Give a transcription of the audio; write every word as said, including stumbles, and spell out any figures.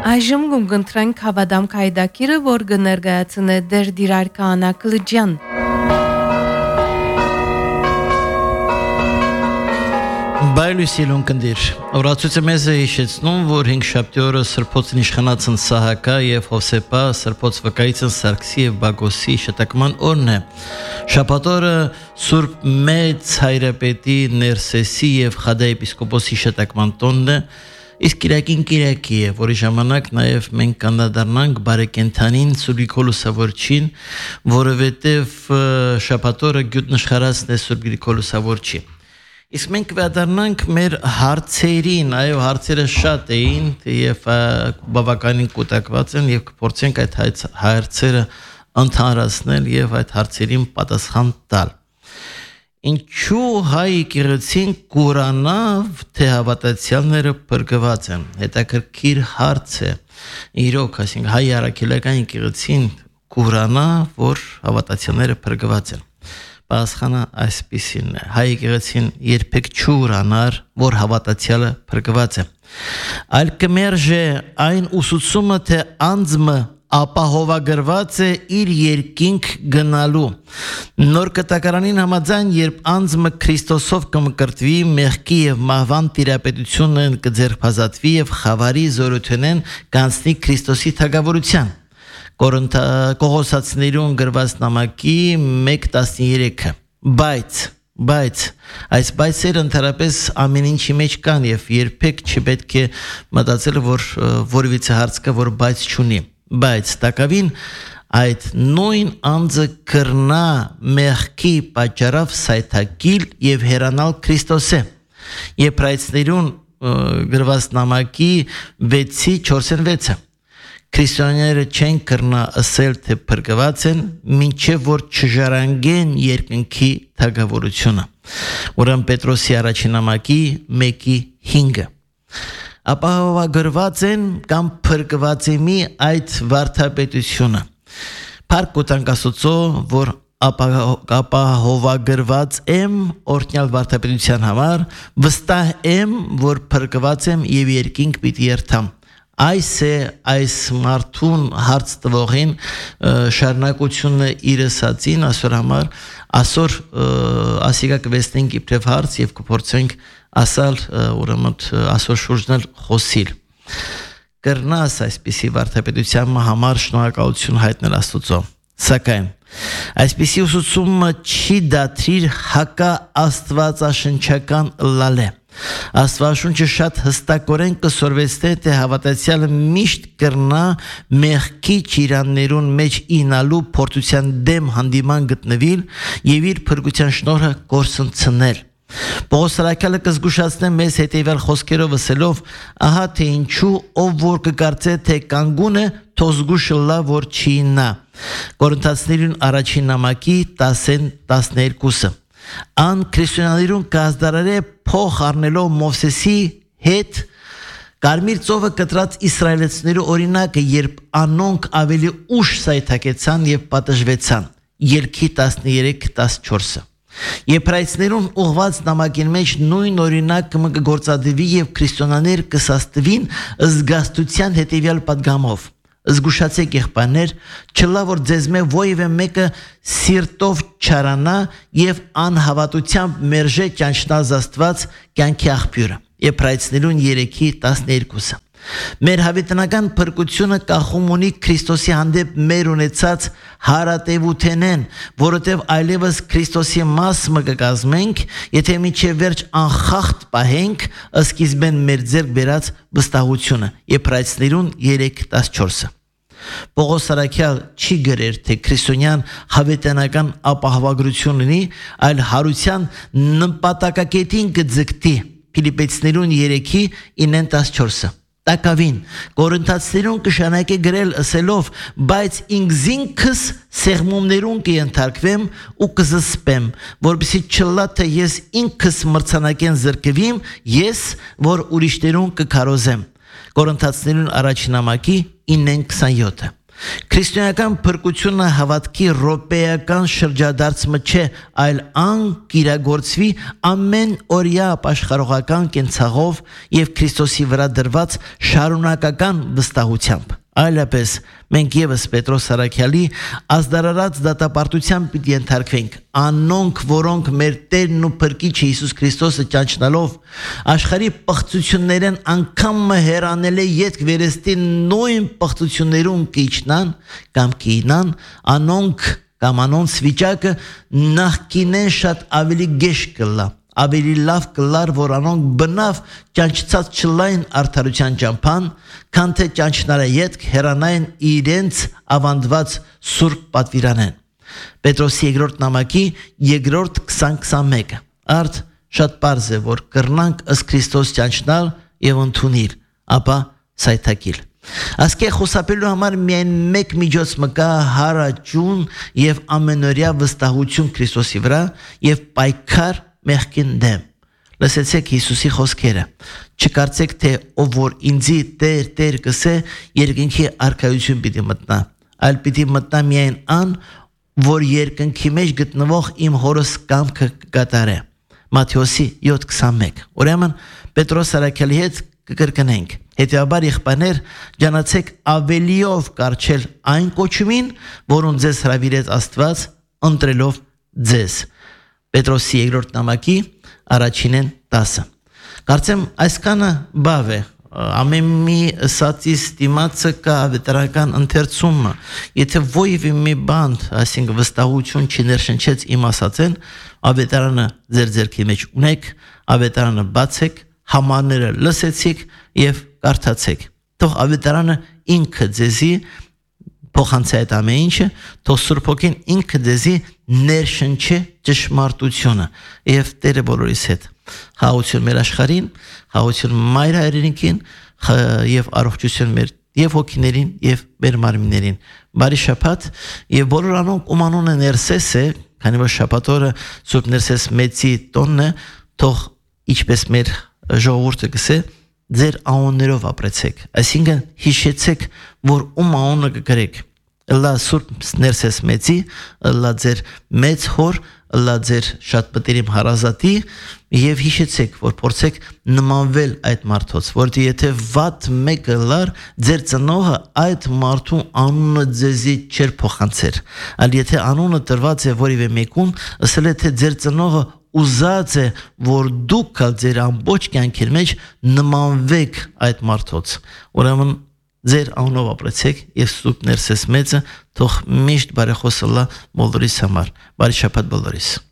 Այժմ գունգընտրենք հավադամ կայդակիրը, որ գներգայացն է դեր դիրար կահանա կլջյան։ Բայլուսիլուն կնդիր, օրացույցը մեզ է հիշեցնում, որ հինգշաբթի օրը սրբոցն իշխանացն Սահակա և Հովսեպա, սրբոց վկայիցն Սարգսի և Բագոսի շտակման օրն է։ Շաբաթ օրը Սուրբ Մեծ Հայրապետի Ներսեսի և Խադա եպիսկոպոսի շտակման տոնն է, իսկ Կիրակին Կիրակի է, որի ժամանակ նաև մենք կանդադառնանք բարեկենդանին Սուրբ Գրիգոր Լուսավորչին, որովհետև շաբաթ օրը գյուտնշխարածն է Սուրբ Գրիգոր Լուսավորչի։ Իսկ մենք վերադառնանք մեր հարցերին, այո, հարցերը շատ էին եւ բավականին կուտակված են եւ կփորձենք այդ հարցերը ընդհանրացնել եւ այդ հարցերին պատասխան տալ։ Ինչու հայ եկեղեցին կուրանավ, թե հավատացյալները փրկված են։ Հետաքրքիր հարց է։ Իրոք, այսինքն հայ առաքելական եկեղեցին կուրանա, որ հավատացյալները փրկված են։ Պատասխանը այսպիսին է. հայ եկեղեցին երբեք չուրանար, որ հավատացյալը փրկված է։ Այլ կմերժե այն ուսուցումը, թե անձը ապահովագրված է իր երկինք գնալու։ Նոր կտակարանին համաձայն, երբ անձը Քրիստոսով կմկրտվի, մեղքի եւ մահվան տիրապետությունը կձերբազատվի եւ խավարի զորությունեն կանցնի Քրիստոսի թագավորության։ Կողոսացիներուն գրված նամակի մեկ տասներեքը։ Բայց, բայց, այս բայցերը ընդհանրապես ամեն ինչի մեջ կան եւ երբեք չպետք է մտածել, որ որևիցե հարց կա, որ բայց չունի։ Բայց տակավին այդ նույն անձը կրնա մեղքի պատճառով սայթակիլ եւ հեռանալ Քրիստոսե։ Եբրայեցիներուն գրված նամակի վեցի չորսենվեցը։ Քրիստոնյաները չեն կրնա ասել, թե փրկված են, մինչև որ չժառանգեն երկնքի թագավորությունը։ Ուրեմն Պետրոսի առաջին նամակի մեկի հինգը։ Ապահովագրված են կամ փրկված է մի այդ վարդապետությունը։ Փառք կտանք Աստծո, որ ապահովագրված եմ օրհնյալ վարդապետության համար, վստահ եմ, որ փրկված եմ եւ երկինք պիտի երթամ։ Այս է այս մարդուն հարց տվողին շարունակությունը իր ասածին ասոր համար ասոր ասիկա կվեստենք իբրև հարց եւ կփորձենք ասալ ուրեմն ասոր շուրջնել խոսիլ կրնաս այսպիսի վարդապետության համար շնորհակալություն հայտնել Աստծո սակայն այսպիսի ուսուցումը չի դատրիր հակա աստվածաշնչական լալե Աստվածաշունչը շատ հստակորեն կսորվեցնե, թե հավատացյալը միշտ կրնա մեղքի ճիրաններուն մեջ ինալու փորձության դեմ հանդիման գտնվիլ եւ իր փրկության շնորհը կորսնցնել։ Պողոս առաքյալը կզգուշացնե մեզ հետեւյալ խոսքերով ասելով. ահա թե ինչու ով որ կկարծե թե կանգուն է, թող զգուշ լա որ չի նա։ Կորինթացիներին առաջին նամակի տասն տասներկուսը Ան քրիստոնյաներուն կազդարարե փող առնելով Մովսեսի հետ Կարմիր ծովը կտրած իսրայելցիների օրինակը, երբ անոնք ավելի ուշ սայթակեցան եւ պատժվեցան։ Ելքի տասներեք տասնչորսը Եբրայեցիներուն ուղված նամակին մեջ նույն օրինակը կգործադրվի եւ քրիստոնյաներ կսաստվին զգաստության հետեւյալ պատգամով։ Զգուշացեք եղբայրներ, չլա որ ձեզ մե ոյվե մեկը սիրտով չարանա եւ անհավատությամբ մերժե ճանչնալ Աստված կյանքի աղբյուրը։ Եբրայեցիներուն երեքի տասներկուսը Մեր հավիտենական փրկությունը կախում ունի Քրիստոսի հանդեպ մեր ունեցած հարատևութենեն, որովհետև այլևս Քրիստոսի մասը կկազմենք, եթե միջև վերջ անխախտ պահենք սկիզբեն մեր ձեռք բերած վստահությունը։ Եբրայեցիներուն երեք տասնչորսը Պողոս առաքյալ չի գրեր, թե քրիստոնյան հավիտենական ապահովագրություն ունի, այլ հարության նպատակակետին կձգտի։ Ֆիլիպեցիներուն երեքի ինեն տասնչորսը Տակավին, Կորինթացիներուն կշանակե գրել ասելով, բայց ինքզինքս սեղմումներուն կենթարկվեմ ու կզսպեմ, որպեսզի չլա թե ես ինքս մրցանակեն զրկվիմ, ես, որ ուրիշներուն կքարոզեմ։ Կորինթացիներուն առաջին նամակի ինեն քսանյոթը Քրիստոնեական փրկությունը հավատքի ռոպեական շրջադարձը չէ, այլ անկիրագործվի ամեն օրյա աշխարհողական կենցաղով եւ Քրիստոսի վրա դրված շարունակական վստահությամբ։ Այլապես մենք եւս Պետրոս Սարաքյալի ազդարարած դատապարտության պիտի ենթարկվենք, անոնք, որոնք մեր Տերն ու Փրկիչը Հիսուս Քրիստոսը ճանչնալով աշխարհի պղծություններեն անգամ հերանել է յետք վերստին նույն պղծություններուն կիչնան կամ կինան, անոնք կամ անոնց վիճակը նախկինեն շատ ավելի գեշ կլա, ավելի լավ կլար, որ անոնք բնավ ճանչցած չլայն արդարության ճամփան, քան թե ճանչնարը յետք հերանային իրենց ավանդված սուրբ պատվիրանեն։ Պետրոսի երկրորդ նամակի երկրորդ քսան քսանմեկը արդ շատ պարզ է, որ կրնանք ըստ Քրիստոս ճանչնալ եւ ընդունիլ, ապա սայթակիլ։ Ասկե խուսափելու համար միայն մեկ միջոց մկա հարաճուն եւ ամենօրյա վստահություն Քրիստոսի վրա եւ պայքար մեղքին դեմ։ Լսեցեք Հիսուսի խոսքերը։ Չկարծեք, թե ով որ ինձի Տեր, Տեր կսե, երկնքի արքայություն պիտի մտնա, այլ պիտի մտնա միայն ան, որ երկնքի մեջ գտնվող իմ հորս կամքը կկատարե։ Մատթեոսի յոթ քսանմեկ։ Ուրեմն Պետրոս Սարաքյալի հետ կկրկնենք։ Հետևաբար եղբայրներ, ջանացեք ավելիով կարչել այն կոչումին, որոնց ձեզ հրավիրեց Աստված, ընտրելով ձեզ։ Պետրոսի երկրորդ նամակի առաջինեն տասը։ Կարծեմ այսքանը բավ է, ամեն մի սացիս դիմացը կա ավետարանական ընթերցումը, եթե ոյվի մի բան, այսինքն վստահություն չներշնչեց իմ ասածեն, ավետարանը ձեր ձեռքի մեջ ունեք, ավետարանը բացեք, համարները լսեցիք եւ կարդացեք։ Թող ավետարանը ինքը ձեզի փոխանցի այդ ամեն ինչը, թող Սուրբ Հոգին ինքը ձեզի ներշնչի ճշմարտությունը եւ Տերը բոլորիս հետ։ Հաղություն մեր աշխարհին, հաղություն մայր հայրենիքին եւ առողջություն մեր եւ հոգիներին եւ մեր մարմիններին։ Բարի շաբաթ եւ բոլոր անոնք ում անունը Ներսես է, քանի որ շաբաթ օրը Սուրբ Ներսես մեծի տոնն է, թող ինչպես մեր ժողովուրդը գսե ձեր անուններով ապրեցեք, այսինքն հիշեցեք, որ ում անունը կգրեք։ Ըլլա Սուրբ Ներսես մեծի, ըլլա ձեր մեծ հոր, ըլլա ձեր շատ պատերիմ հարազատի եւ հիշեցեք, որ փորձեք նմանվել այդ մարդոց, որտեղ եթե վատ մեկը լար, ձեր ծնողը այդ մարդու անունը ձեզի չեր փոխանցեր, այլ եթե անունը տրված է որևէ մեկուն, ասել է թե ձեր ծնողը ուզած է, որ դուք ձեր ամբողջ կյանքի մեջ նմանվեք այդ մարդոց։ Ուրեմն ձեր անունով ապրեցեք եւ Սուրբ Ներսես մեծը թող միշտ բարեխոս լա բոլորիս համար։ Բարի շաբաթ բոլորիս։